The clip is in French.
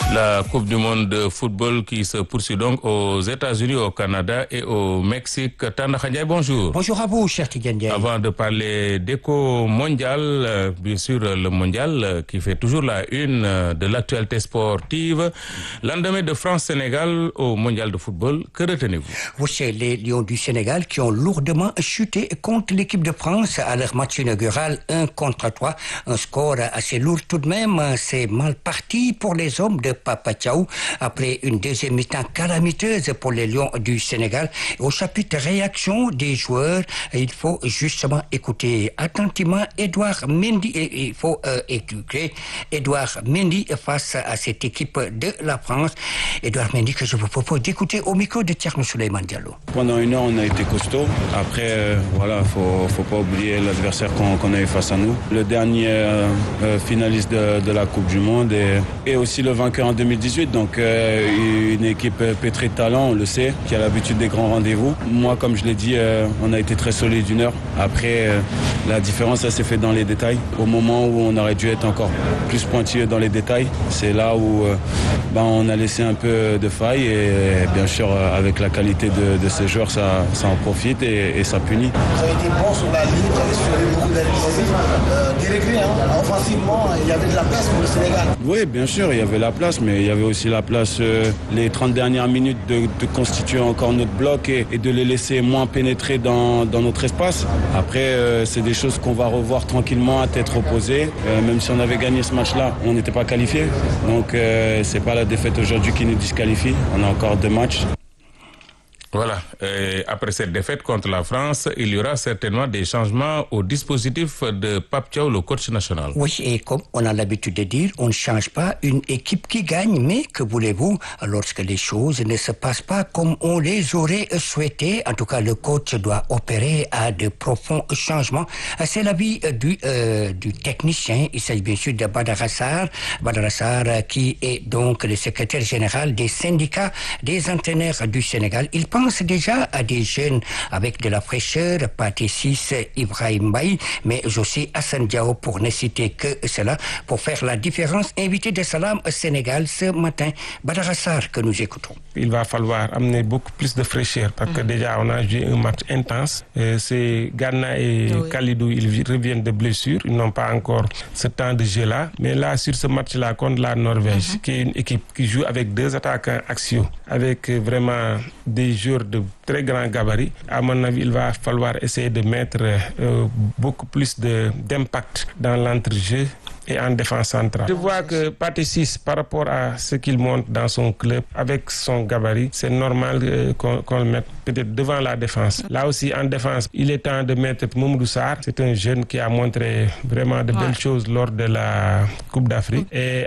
La Coupe du monde de football qui se poursuit donc aux États-Unis, au Canada et au Mexique. Tanda Khandiaye, bonjour. Bonjour à vous, cher Tidiane Ndiaye. Avant de parler d'éco mondial, bien sûr le mondial qui fait toujours la une de l'actualité sportive. Lendemain de France-Sénégal au mondial de football, que retenez-vous? Vous savez, les Lions du Sénégal qui ont lourdement chuté contre l'équipe de France à leur match inaugural 1-3. Un score assez lourd tout de même. C'est mal parti pour les hommes de Papa Thiaw après une deuxième mi-temps calamiteuse pour les Lions du Sénégal. Au chapitre réaction des joueurs, il faut justement écouter attentivement Edouard Mendy. Et il faut écouter Edouard Mendy face à cette équipe de la France. Edouard Mendy que je vous propose d'écouter au micro de Thierno Souleymane Diallo. Pendant une heure, on a été costaud. Après, faut pas oublier l'adversaire qu'on a eu face à nous. Le dernier finaliste de la Coupe du Monde et aussi le vainqueur en 2018. Donc, une équipe pétrie de talent, on le sait, qui a l'habitude des grands rendez-vous. Moi, comme je l'ai dit, on a été très solide une heure. Après, la différence, ça s'est fait dans les détails. Au moment où on aurait dû être encore plus pointilleux dans les détails, c'est là où on a laissé un peu de faille et bien sûr, avec la qualité de ces joueurs, ça en profite et ça punit. Vous avez été bon sur la ligne, vous avez suivi beaucoup d'adversaires. Déréglé, offensivement, il y avait de la place pour le Sénégal. Oui, bien sûr, il y avait la place, mais il y avait aussi la place, les 30 dernières minutes, de constituer encore notre bloc et de les laisser moins pénétrer dans notre espace. Après, c'est des choses qu'on va revoir tranquillement à tête reposée. Même si on avait gagné ce match-là, on n'était pas qualifié. Donc, c'est pas la défaite aujourd'hui qui nous disqualifie. On a encore 2 matchs. Voilà. Et après cette défaite contre la France, il y aura certainement des changements au dispositif de Pape Thiaw, le coach national. Oui, et comme on a l'habitude de dire, on ne change pas une équipe qui gagne, mais que voulez-vous, lorsque les choses ne se passent pas comme on les aurait souhaité, en tout cas le coach doit opérer à de profonds changements. C'est l'avis du technicien, il s'agit bien sûr de Badara Sarr. Badara Sarr qui est donc le secrétaire général des syndicats des entraîneurs du Sénégal. Il pense déjà à des jeunes avec de la fraîcheur, Pathé Ciss, Ibrahim Baye, mais aussi Assane Diao pour ne citer que cela, pour faire la différence. Invité de Salam Sénégal ce matin, Badara Sarr que nous écoutons. Il va falloir amener beaucoup plus de fraîcheur parce que déjà on a joué un match intense. C'est Gana et Kalidou, ils reviennent de blessures, ils n'ont pas encore ce temps de jeu-là. Mais là, sur ce match-là contre la Norvège, qui est une équipe qui joue avec 2 attaquants axiaux, avec vraiment des joueurs de très grand gabarit, à mon avis, il va falloir essayer de mettre beaucoup plus d'impact dans l'entrejeu et en défense centrale. Je vois que Pathé Ciss, par rapport à ce qu'il montre dans son club, avec son gabarit, c'est normal qu'on le mette peut-être devant la défense. Là aussi, en défense, il est temps de mettre Mamadou Sarr. C'est un jeune qui a montré vraiment de belles choses lors de la Coupe d'Afrique. Et